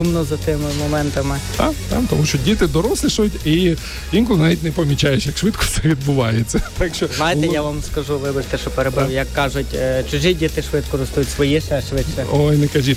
за тими моментами. Так, тому що діти дорослішають і інколи навіть не помічаєш, як швидко це відбувається. Так що, Знаєте, я вам скажу, вибачте, що перебив, як кажуть, чужі діти швидко ростуть, свої ще швидше. Ой, не кажіть.